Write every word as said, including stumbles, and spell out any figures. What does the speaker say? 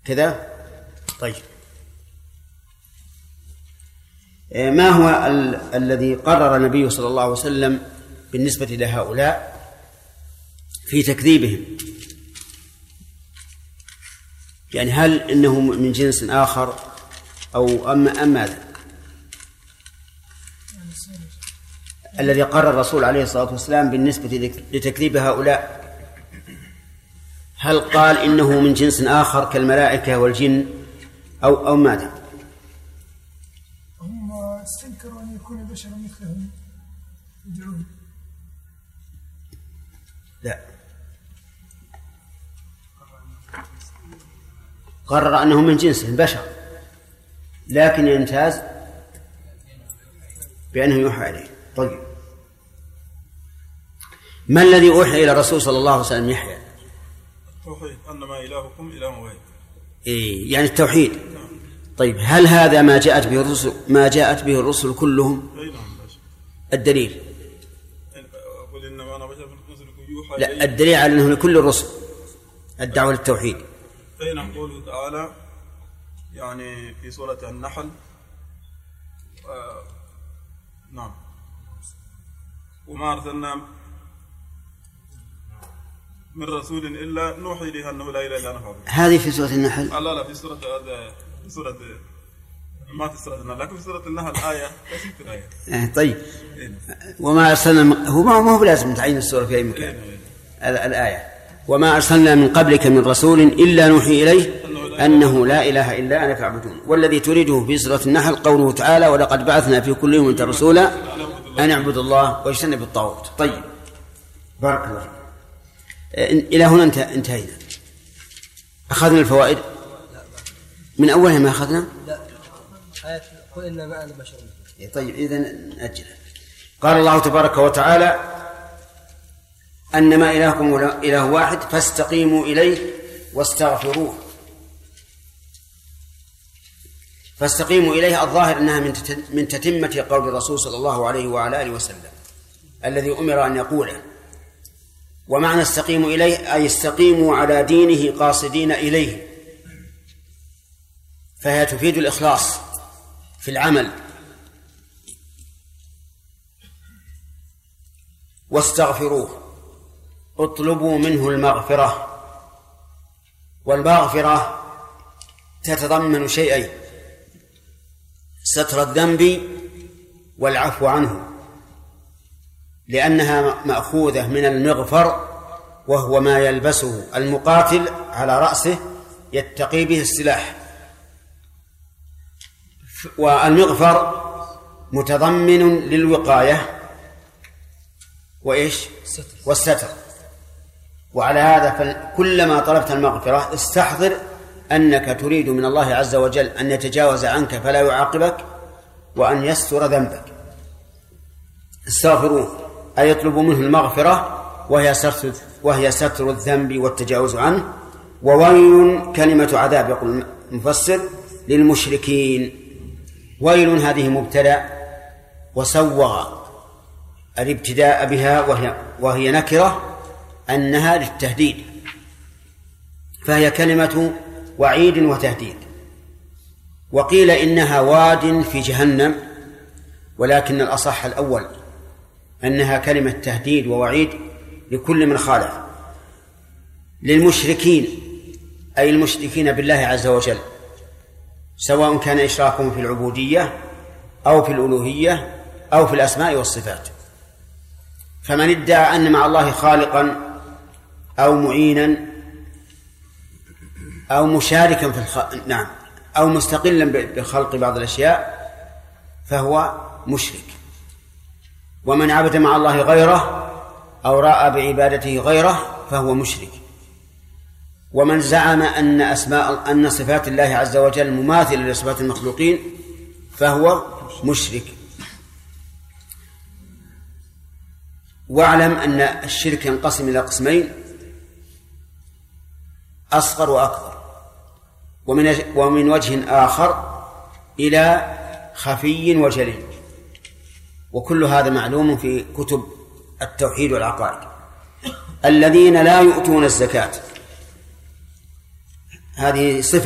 كذا. طيب، ما هو ال- الذي قرر النبي صلى الله عليه وسلم بالنسبة لهؤلاء في تكذيبهم؟ يعني هل إنه من جنس آخر أو أم أم ماذا؟ الذي قرر الرسول عليه الصلاة والسلام بالنسبة لتكذيب هؤلاء، هل قال إنه من جنس آخر كالملائكة والجن أو أو ماذا؟ هم استنكروا أن يكون بشرا مثلهم يدعون. لا، قرر أنه من جنس البشر، لكن يمتاز بأنه يوحى إليه. طيب، ما الذي أوحي إلى الرسول صلى الله عليه وسلم يحيى؟ التوحيد، أنما إلهكم إله واحد. إيه، يعني التوحيد. طيب، هل هذا ما جاءت به الرسل ما جاءت به الرسل كلهم؟ الدليل؟ قل إنما أنا بشر مثلكم يوحى لا، الدليل على أنه لكل الرسل الدعوة للتوحيد. أين قوله تعالى يعني في سورة النحل آه نعم وما أرسلنا من رسول إلا نوحي إليه أنه لا إله إلا أنا فاعبدون. هذه في سورة النحل؟ لا لا في سورة في سورة ما في سورة النحل، لكن في سورة النحل آية تسيط الآية. آه طيب، وما أرسلنا هو ما هو بلازم تعين السورة في أي مكان. الآية وما أرسلنا من قبلك من رسول إلا نوحي إليه أنه لا إله إلا أنا فاعبدون. والذي تريده في سورة النحل قوله تعالى ولقد بعثنا في كل أمة رسولا أن اعبدوا الله واجتنبوا الطاغوت. طيب، بارك الله. إلى هنا انتهينا. أخذنا الفوائد من أولها ما أخذنا؟ لا، آية قل إنما أنا بشر. طيب، إذن نأجل. قال الله تبارك وتعالى أنما إلهكم إله واحد فاستقيموا إليه واستغفروه. فاستقيموا إليه الظاهر أنها من تتمة قول الرسول صلى الله عليه وعلى آله وسلم الذي أمر أن يقوله. ومعنى استقيموا إليه أي استقيموا على دينه قاصدين إليه، فهي تفيد الإخلاص في العمل. واستغفروه اطلبوا منه المغفرة، والمغفرة تتضمن شيئين: ستر الذنب والعفو عنه، لأنها مأخوذة من المغفر وهو ما يلبسه المقاتل على رأسه يتقي به السلاح. والمغفر متضمن للوقاية وإيش؟ والستر. وعلى هذا فكلما طلبت المغفرة استحضر أنك تريد من الله عز وجل أن يتجاوز عنك فلا يعاقبك، وأن يستر ذنبك. استغفروه أي يطلب منه المغفرة وهي ستر, وهي ستر الذنب والتجاوز عنه. وويل كلمة عذاب يقول المفسر للمشركين. ويل هذه مبتدأ، وسوغ الابتداء بها وهي, وهي نكرة أنها للتهديد، فهي كلمة وعيد وتهديد. وقيل إنها واد في جهنم، ولكن الأصح الأول أنها كلمة تهديد ووعيد لكل من خالف. للمشركين أي المشركين بالله عز وجل، سواء كان إشراكهم في العبودية أو في الألوهية أو في الأسماء والصفات. فمن ادعى أن مع الله خالقا أو معينا أو مشاركا في الخ... نعم أو مستقلا بخلق بعض الأشياء فهو مشرك. ومن عبد مع الله غيره أو رأى بعبادته غيره فهو مشرك. ومن زعم أن أسماء أن صفات الله عز وجل مماثلة لصفات المخلوقين فهو مشرك. واعلم أن الشرك ينقسم إلى قسمين: أصغر وأكبر، ومن ومن وجه آخر إلى خفي وجلي. وكل هذا معلوم في كتب التوحيد والعقائد. الذين لا يؤتون الزكاة، هذه صفة